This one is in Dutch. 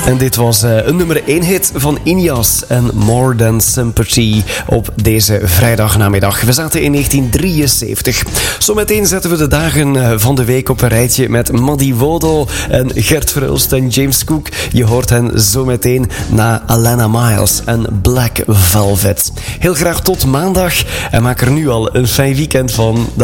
En dit was een nummer 1 hit van Injas en More Than Sympathy op deze vrijdagnamiddag. We zaten in 1973. Zometeen zetten we de dagen van de week op een rijtje met Maddie Wodel en Gert Verhulst en James Cook. Je hoort hen zometeen na Alana Miles en Black Velvet. Heel graag tot maandag en maak er nu al een fijn weekend van.